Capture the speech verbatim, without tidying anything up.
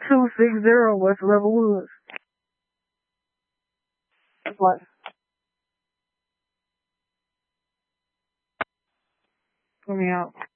two six zero West Levelwood. What? Put me out.